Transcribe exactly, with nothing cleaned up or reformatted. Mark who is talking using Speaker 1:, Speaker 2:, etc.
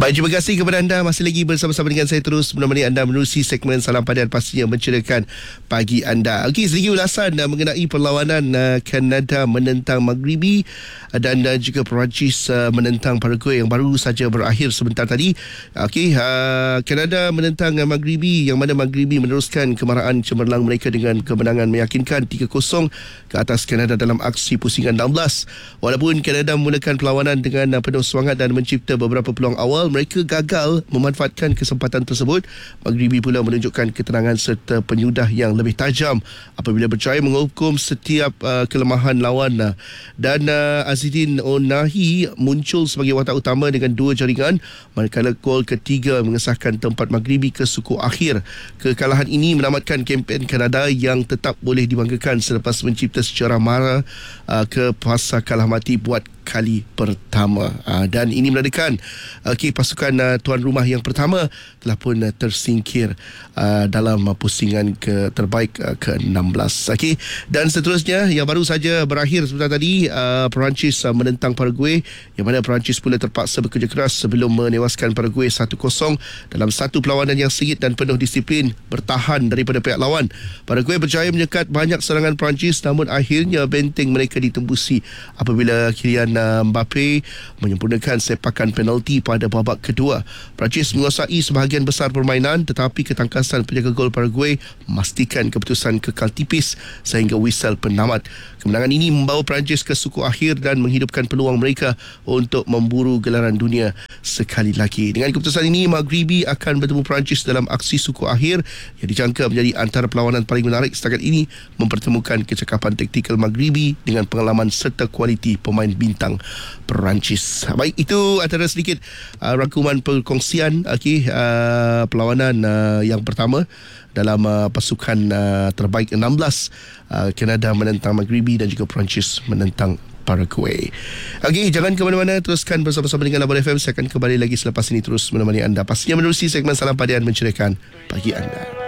Speaker 1: Baik, terima kasih kepada anda. Masih lagi bersama-sama dengan saya, terus menemani anda menerusi segmen Salam Padan, pastinya menceriakan pagi anda. Okey, sedikit ulasan uh, mengenai perlawanan uh, Kanada menentang Maghribi uh, dan uh, juga Perancis uh, menentang Paraguay yang baru saja berakhir sebentar tadi. Okey, uh, Kanada menentang uh, Maghribi, yang mana Maghribi meneruskan kemarahan cemerlang mereka dengan kemenangan meyakinkan tiga kosong ke atas Kanada dalam aksi pusingan enam belas. Walaupun Kanada memulakan perlawanan dengan uh, penuh semangat dan mencipta beberapa peluang awal, mereka gagal memanfaatkan kesempatan tersebut. Maghribi pula menunjukkan ketenangan serta penyudah yang lebih tajam apabila berjaya menghukum setiap uh, kelemahan lawan. Uh, dan uh, Azidin Onahi muncul sebagai watak utama dengan dua jaringan, manakala gol ketiga mengesahkan tempat Maghribi ke suku akhir. Kekalahan ini menamatkan kempen Kanada yang tetap boleh dibanggakan selepas mencipta sejarah mara uh, ke fasa kalah mati buat kali pertama. Uh, dan ini menandakan okay, pasukan uh, tuan rumah yang pertama telah pun uh, tersingkir uh, dalam uh, pusingan ke terbaik uh, ke enam belas. Okay. Dan seterusnya yang baru saja berakhir sebentar tadi, uh, Perancis uh, menentang Paraguay, yang mana Perancis pula terpaksa bekerja keras sebelum menewaskan Paraguay satu kosong dalam satu perlawanan yang sengit dan penuh disiplin bertahan daripada pihak lawan. Paraguay berjaya menyekat banyak serangan Perancis, namun akhirnya benteng mereka ditembusi apabila Kylian Mbappe menyempurnakan sepakan penalti pada babak kedua. Perancis menguasai sebahagian besar permainan, tetapi ketangkasan penjaga gol Paraguay memastikan keputusan kekal tipis sehingga whistle penamat. Kemenangan ini membawa Perancis ke suku akhir dan menghidupkan peluang mereka untuk memburu gelaran dunia sekali lagi. Dengan keputusan ini, Maghribi akan bertemu Perancis dalam aksi suku akhir yang dijangka menjadi antara perlawanan paling menarik setakat ini, mempertemukan kecekapan taktikal Maghribi dengan pengalaman serta kualiti pemain bintang Perancis. Baik, itu antara sedikit uh, rangkuman perkongsian okay, uh, perlawanan uh, yang pertama dalam uh, pasukan uh, terbaik enam belas, uh, Kanada menentang Maghribi dan juga Perancis menentang Paraguay. Okey, jangan ke mana-mana, teruskan bersama-sama dengan Labor F M. Saya akan kembali lagi selepas ini, terus menemani anda, pastinya menerusi segmen Salam Padan, menceriakan pagi anda.